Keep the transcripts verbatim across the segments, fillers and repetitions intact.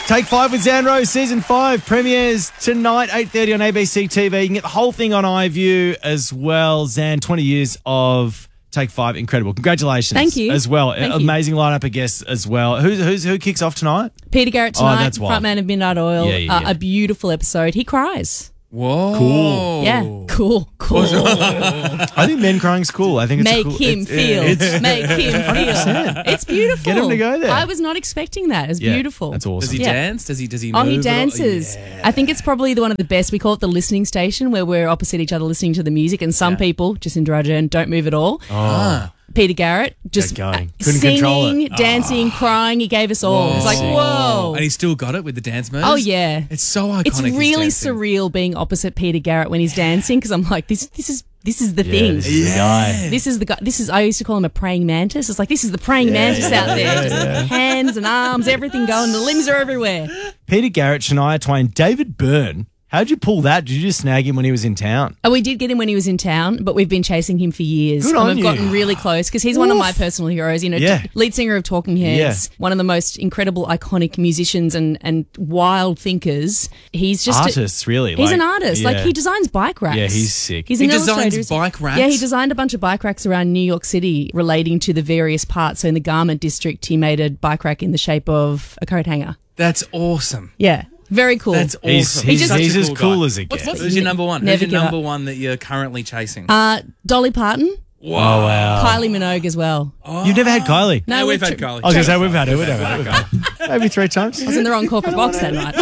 Take Five with Zan Rose, Season five premieres tonight, eight thirty on A B C T V. You can get the whole thing on iView as well. Zan, twenty years of Take Five, incredible. Congratulations. Thank you. As well. Thank Amazing you. lineup of guests as well. Who's, who's, who kicks off tonight? Peter Garrett tonight, oh, that's wild. frontman of Midnight Oil. Yeah, yeah, uh, yeah. a beautiful episode. He cries. Whoa. Cool. Yeah, cool, cool. I think men crying's cool. I think it's Make a cool, him it's, feel. It's, Make him feel. It's beautiful. Get him to go there. I was not expecting that. It's yeah, beautiful. That's awesome. Does he Yeah. dance? Does he? Does he? Oh, move he at all? dances. Yeah. I think it's probably the one of the best. We call it the listening station, where we're opposite each other listening to the music, and some Yeah. people, Jacinda Ardern, don't move at all. Ah. Peter Garrett just Get going. uh, Couldn't control singing, it. dancing, crying. He gave us all. It was like, whoa. And he still got it with the dance moves. Oh, yeah. It's so iconic. It's his really dancing. surreal being opposite Peter Garrett when he's dancing, because I'm like, this this is this is the Yeah, thing. this is the guy. This is the guy. This is I used to call him a praying mantis. It's like this is the praying mantis out there, just hands and arms, everything going. The limbs are everywhere. Peter Garrett, Shania Twain, David Byrne. How'd you pull that? Did you just snag him when he was in town? Oh, we did get him when he was in town, but we've been chasing him for years. Good and on we've you. gotten really close because he's one of my personal heroes. You know, Yeah. t- lead singer of Talking Heads, one of the most incredible, iconic musicians and, and wild thinkers. He's just a- Artists, really. He's like, an artist. yeah. Like, he designs bike racks. Yeah, he's sick. He's He an designs illustrator. bike racks? Yeah, he designed a bunch of bike racks around New York City relating to the various parts. So in the garment district, he made a bike rack in the shape of a coat hanger. That's awesome. Yeah, very cool. That's awesome. He's, He he's, just- he's Such a as cool cool guy. as it What's, gets. what's your number one? Never Who's your give number up. one that you're currently chasing? uh, Dolly Parton, Oh, wow. Kylie Minogue as well. You've never had Kylie? No, No, we've we've had tr- Kylie. I was going to say, we've had it. We've had it. We've had it. Maybe three times. I was in the wrong corporate box that night.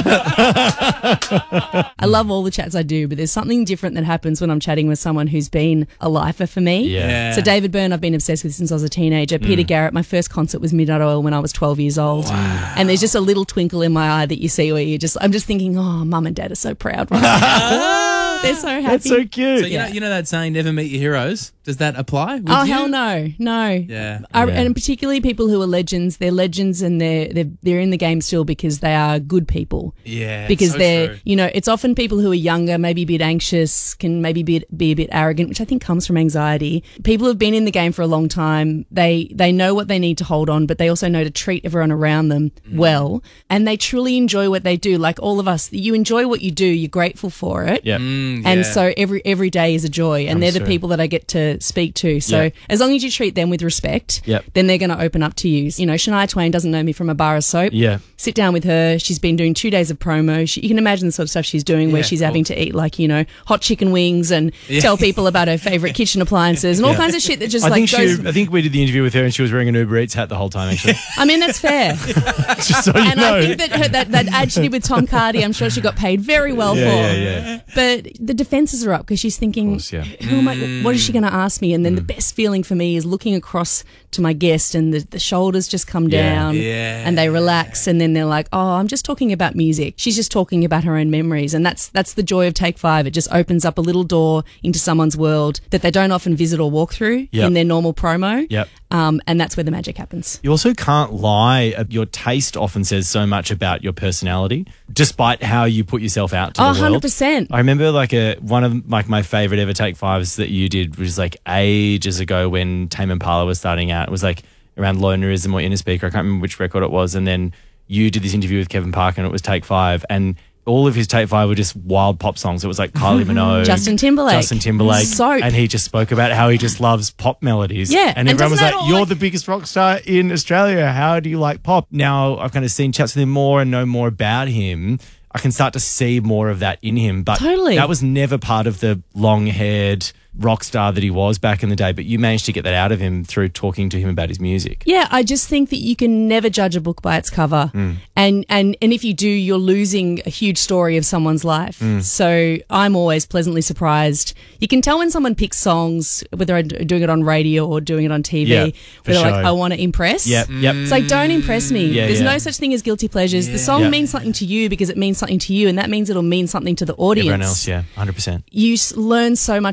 I love all the chats I do, but there's something different that happens when I'm chatting with someone who's been a lifer for me. Yeah. Yeah. So David Byrne, I've been obsessed with since I was a teenager. Peter Garrett, my first concert was Midnight Oil when I was twelve years old. And there's just a little twinkle in my eye that you see where you just, I'm just thinking, oh, mum and dad are so proud right now. They're so happy. That's so cute. So you know, you know that saying, "Never meet your heroes." Does that apply? With Oh, you? hell no. No. Yeah. I, Yeah. And particularly people who are legends, they're legends and they're, they're they're in the game still because they are good people. Yeah. Because so they're, true. you know, it's often people who are younger, maybe a bit anxious, can maybe be, be a bit arrogant, which I think comes from anxiety. People who've been in the game for a long time, they they know what they need to hold on, but they also know to treat everyone around them Mm. well, and they truly enjoy what they do. Like all of us, you enjoy what you do, you're grateful for it. Yeah. Mm, And yeah. so every every day is a joy, and they're the through. people that I get to speak to. So Yeah. as long as you treat them with respect, Yep. then they're going to open up to you. You know, Shania Twain doesn't know me from a bar of soap. Yeah. Sit down with her. She's been doing two days of promo. She, you can imagine the sort of stuff she's doing where Yeah, she's cool. having to eat like, you know, hot chicken wings and Yeah. tell people about her favourite kitchen appliances and all kinds of shit that just I like think goes. she. I think we did the interview with her, and she was wearing an Uber Eats hat the whole time. Actually, I mean, that's fair. just so you And know. I think that, her, that that ad she did with Tom Cardy, I'm sure she got paid very well yeah, for. yeah, yeah. But the defences are up because she's thinking, course, yeah. who am I, what is she going to ask me? And then the best feeling for me is looking across to my guest and the, the shoulders just come Yeah. down Yeah. and they relax. And then they're like, oh, I'm just talking about music. She's just talking about her own memories. And that's that's the joy of Take Five. It just opens up a little door into someone's world that they don't often visit or walk through Yep. in their normal promo. Yep. Um, and that's where the magic happens. You also can't lie. Your taste often says so much about your personality, despite how you put yourself out to Oh, the world. one hundred percent. I remember like a one of like my favorite ever Take Fives that you did was like ages ago when Tame Impala was starting out. It was like around Lonerism or Inner Speaker. I can't remember which record it was. And then you did this interview with Kevin Parker and it was Take Five. And all of his Take Five were just wild pop songs. It was like Kylie Minogue, Justin Timberlake. Justin Timberlake, Soap. and he just spoke about how he just loves pop melodies. Yeah, and and everyone was doesn't like, that all, "You're like- the biggest rock star in Australia. How do you like pop?" Now I've kind of seen chats with him more and know more about him. I can start to see more of that in him, but Totally. that was never part of the long-haired rock star that he was back in the day. But you managed to get that out of him through talking to him about his music. Yeah, I just think that you can never judge a book by its cover. Mm. And, and and if you do, you're losing a huge story of someone's life. Mm. So I'm always pleasantly surprised. You can tell when someone picks songs, whether I'm doing it on radio or doing it on T V, Yeah, where for they're like, sure. I want to impress. Yep, yep. It's like, don't impress me. Yeah, There's yeah. no such thing as guilty pleasures. The song Yeah. means something to you because it means something to you, and that means it'll mean something to the audience. Everyone else, yeah, one hundred percent. You s- learn so much about people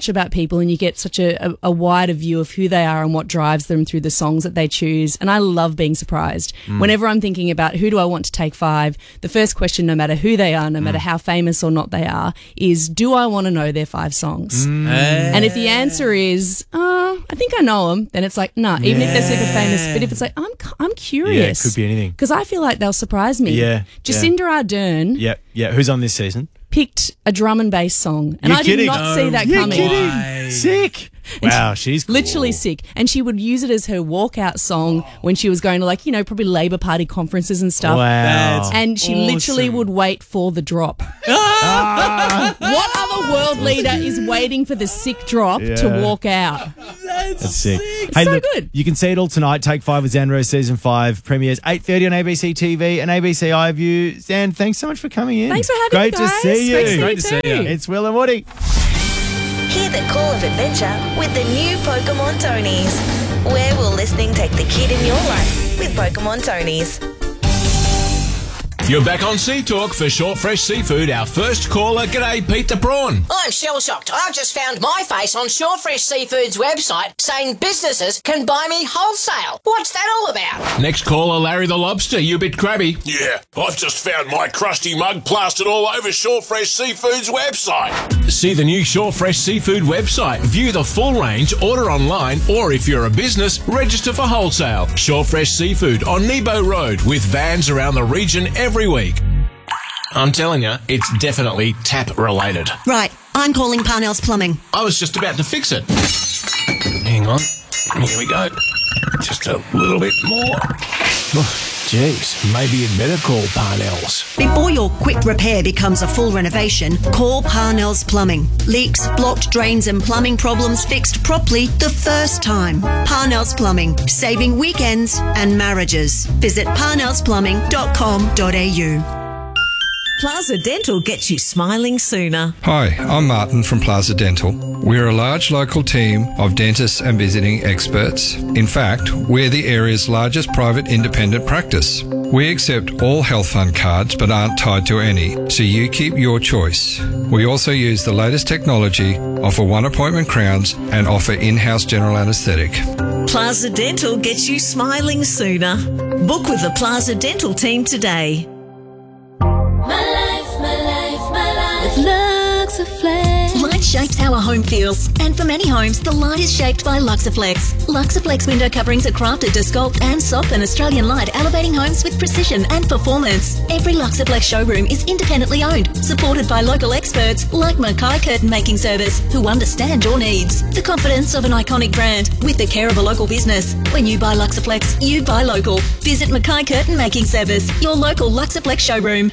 people and you get such a, a, a wider view of who they are and what drives them through the songs that they choose. And I love being surprised. Mm. Whenever I'm thinking about who do I want to take five, the first question, no matter who they are, no mm. matter how famous or not they are, is do I want to know their five songs? Mm. Hey. And if the answer is, oh, I think I know them, then it's like, no, nah, even yeah. if they're super famous. But if it's like, I'm I'm curious. Yeah, it could be anything. Because I feel like they'll surprise me. Yeah. Jacinda yeah. Ardern Yeah, yeah. Who's on this season? picked a drum and bass song. And You're I did kidding. not No see that You're coming. kidding. Why? Sick. And Wow, she's cool. Literally sick. And she would use it as her walkout song when she was going to, like, you know, probably Labour Party conferences and stuff. Wow. That's And she awesome. literally would wait for the drop. Ah. What other world leader is waiting for the sick drop Yeah. to walk out? That's sick. It's so good. You can see it all tonight. Take Five with Xan Rose season five premieres eight thirty on A B C T V and A B C iView. Xan, thanks so much for coming in. Thanks for having Great me, guys. to see you. Great to see Great you to see too. you. It's Will and Woody. Hear the call of adventure with the new Pokemon Tonys. Where will listening take the kid in your life with Pokemon Tonys? You're back on Sea Talk for Short Fresh Seafood. Our first caller, g'day, Pete the Prawn. I'm shell-shocked. I've just found my face on Short Fresh Seafood's website saying businesses can buy me wholesale. What's that all about? Next caller, Larry the Lobster. You a bit crabby. Yeah, I've just found my crusty mug plastered all over Short Fresh Seafood's website. See the new Short Fresh Seafood website. View the full range, order online, or if you're a business, register for wholesale. Short Fresh Seafood on Nebo Road with vans around the region every week. I'm telling you, it's definitely tap related. Right, I'm calling Parnell's Plumbing. I was just about to fix it. Hang on. Here we go. Just a little bit more. Jeez, maybe you'd better call Parnell's. Before your quick repair becomes a full renovation, call Parnell's Plumbing. Leaks, blocked drains and plumbing problems fixed properly the first time. Parnell's Plumbing, saving weekends and marriages. Visit parnells plumbing dot com dot a u. Plaza Dental gets you smiling sooner. Hi, I'm Martin from Plaza Dental. We're a large local team of dentists and visiting experts. In fact, we're the area's largest private independent practice. We accept all health fund cards but aren't tied to any, so you keep your choice. We also use the latest technology, offer one appointment crowns and offer in-house general anaesthetic. Plaza Dental gets you smiling sooner. Book with the Plaza Dental team today. Light shapes how a home feels, and for many homes, the light is shaped by Luxaflex. Luxaflex window coverings are crafted to sculpt and soften Australian light, elevating homes with precision and performance. Every Luxaflex showroom is independently owned, supported by local experts like Mackay Curtain Making Service, who understand your needs. The confidence of an iconic brand with the care of a local business. When you buy Luxaflex, you buy local. Visit Mackay Curtain Making Service, your local Luxaflex showroom.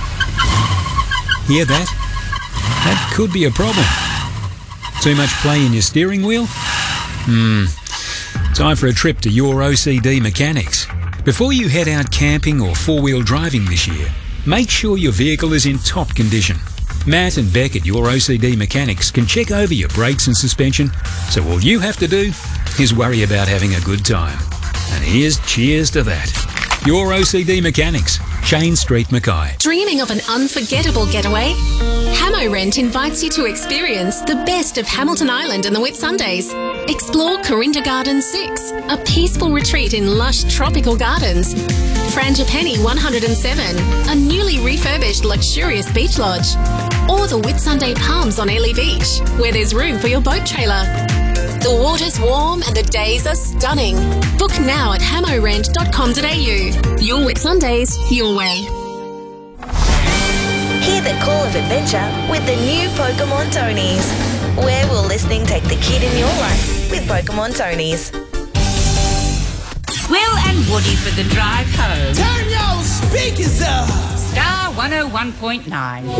Hear that? That could be a problem. Too much play in your steering wheel? Hmm. Time for a trip to your O C D Mechanics. Before you head out camping or four-wheel driving this year, make sure your vehicle is in top condition. Matt and Beck at Your O C D Mechanics can check over your brakes and suspension, so all you have to do is worry about having a good time. And here's cheers to that. Your O C D Mechanics, Shane Street, Mackay. Dreaming of an unforgettable getaway? Hamo Rent invites you to experience the best of Hamilton Island and the Whitsundays. Explore Corinda Gardens six, a peaceful retreat in lush tropical gardens. Frangipani one oh seven, a newly refurbished luxurious beach lodge. Or the Whitsunday Palms on Airlie Beach, where there's room for your boat trailer. The water's warm and the days are stunning. Book now at hamo rent dot com dot a u. Your Whitsundays, your way. Hear the call of adventure with the new Pokemon Tonys. Where will listening take the kid in your life with Pokemon Tonys? Will and Woody for the drive home. Turn your speakers up. Star one oh one point nine.